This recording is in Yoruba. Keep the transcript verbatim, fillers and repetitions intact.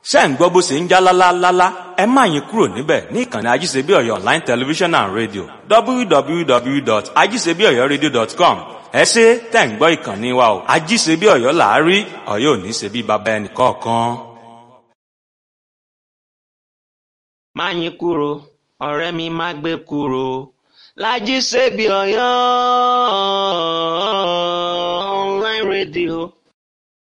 ṣé ń gbọ́ bó ṣe ń já lálálálá ẹ má yín kúrò níbẹ̀ ní ìkànnì ajíṣebíọ̀yọ̀ online television and radio w w w dot ajíṣebíọ̀yọ̀radio dot com ẹ ṣé tẹ̀ ń gbọ́ ìkànnì wa o ajíṣebíọ̀yọ̀ là á rí Ọ̀yọ́ ò ní ṣe bí baba ẹnì kọ̀ọ̀kan. má yín kúrò ọ̀rẹ́ mi má gbé kúrò l'Ajíṣebíọ̀yọ̀ online radio.